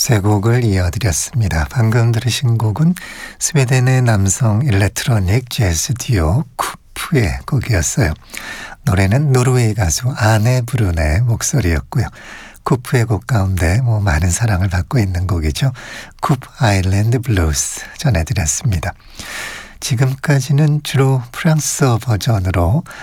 세 곡을 이어드렸습니다. 방금 들으신 곡은 스웨덴의 남성 일렉트로닉 재즈 듀오 쿠프의 곡이었어요. 노래는 노르웨이 가수 아네 브룬의 목소리였고요. 쿠프의 곡 가운데 많은 사랑을 받고 있는 곡이죠. 쿠프 아일랜드 블루스 전해드렸습니다. 지금까지는 주로 프랑스어 버전으로